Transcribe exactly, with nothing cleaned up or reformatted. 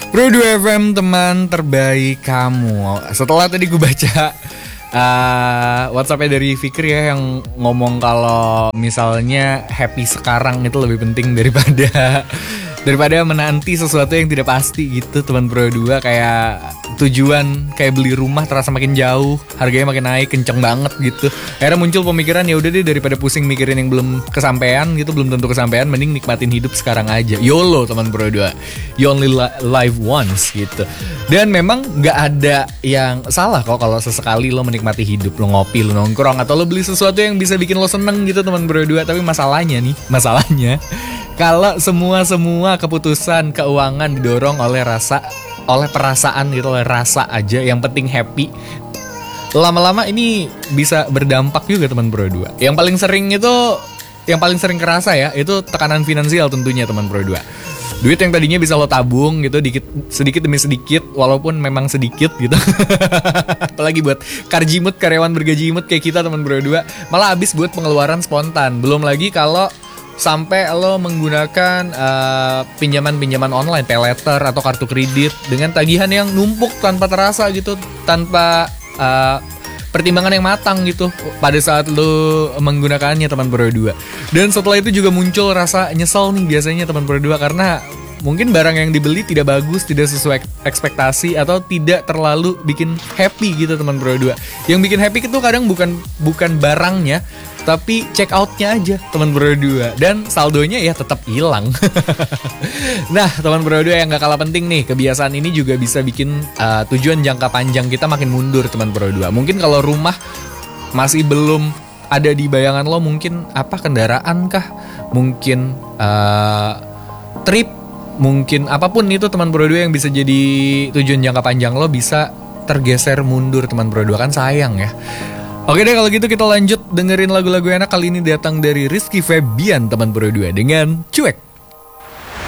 Pro dua F M, teman terbaik kamu. Setelah tadi gue baca uh, WhatsAppnya dari Fikri ya, yang ngomong kalau misalnya happy sekarang itu lebih penting daripada daripada menanti sesuatu yang tidak pasti gitu, teman Pro dua. Kayak tujuan kayak beli rumah terasa makin jauh, harganya makin naik kenceng banget gitu. Akhirnya muncul pemikiran, ya udah deh, daripada pusing mikirin yang belum kesampaian gitu, belum tentu kesampaian, mending nikmatin hidup sekarang aja. YOLO teman Pro dua, you only live once gitu. Dan memang nggak ada yang salah kok kalau sesekali lo menikmati hidup, lo ngopi, lo nongkrong, atau lo beli sesuatu yang bisa bikin lo seneng gitu teman Pro dua. Tapi masalahnya nih, masalahnya kalau semua-semua keputusan keuangan didorong oleh rasa, oleh perasaan gitu, oleh rasa aja, yang penting happy, lama-lama ini bisa berdampak juga teman Pro dua. Yang paling sering itu, yang paling sering kerasa ya, itu tekanan finansial tentunya teman Pro dua. Duit yang tadinya bisa lo tabung gitu, dikit, sedikit demi sedikit, walaupun memang sedikit gitu. Apalagi buat karjimut, karyawan bergaji imut kayak kita teman Pro dua, malah habis buat pengeluaran spontan. Belum lagi kalau sampai lo menggunakan uh, pinjaman-pinjaman online, pay letter atau kartu kredit dengan tagihan yang numpuk tanpa terasa gitu, tanpa uh, pertimbangan yang matang gitu pada saat lo menggunakannya teman Pro dua. Dan setelah itu juga muncul rasa nyesel nih biasanya teman Pro dua, karena mungkin barang yang dibeli tidak bagus, tidak sesuai ekspektasi, atau tidak terlalu bikin happy gitu teman Pro dua. Yang bikin happy itu kadang bukan bukan barangnya, tapi check outnya aja teman Pro dua, dan saldonya ya tetap hilang. Nah teman Pro dua, yang gak kalah penting nih, kebiasaan ini juga bisa bikin uh, tujuan jangka panjang kita makin mundur teman Pro dua. Mungkin kalau rumah masih belum ada di bayangan lo, mungkin apa, kendaraan kah, mungkin uh, trip, mungkin apapun itu teman Pro dua yang bisa jadi tujuan jangka panjang lo bisa tergeser mundur teman Pro dua, kan sayang ya. Oke deh, kalau gitu kita lanjut dengerin lagu-lagu enak. Kali ini datang dari Rizky Febian teman Pro dua dengan Cuek.